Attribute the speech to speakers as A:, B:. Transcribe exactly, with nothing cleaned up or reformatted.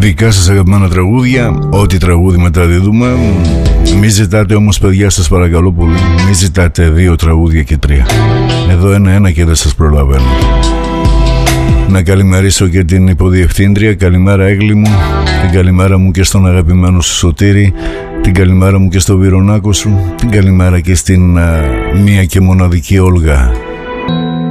A: δικά σας αγαπημένα τραγούδια, ό,τι τραγούδι μεταδίδουμε. Μη ζητάτε όμως, παιδιά, σας παρακαλώ πολύ, μη ζητάτε δύο τραγούδια και τρία. Εδώ ένα-ένα και δεν σας προλαβαίνω. Να καλημερίσω και την υποδιευθύντρια. Καλημέρα, Έγλη μου. Την καλημέρα μου και στον αγαπημένο σου Σωτήρη. Την καλημέρα μου και στο Βιρονάκο σου. Την καλημέρα και στην α, μία και μοναδική Όλγα.